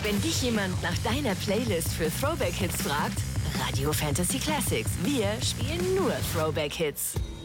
Wenn dich jemand nach deiner Playlist für Throwback-Hits fragt, Radio Fantasy Classics. Wir spielen nur Throwback-Hits.